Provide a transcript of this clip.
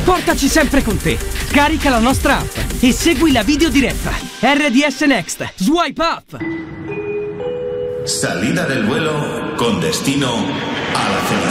Portaci sempre con te. Scarica la nostra app e segui la videodiretta. RDS Next. Swipe up. Salida del vuelo con destino a la Felicidad.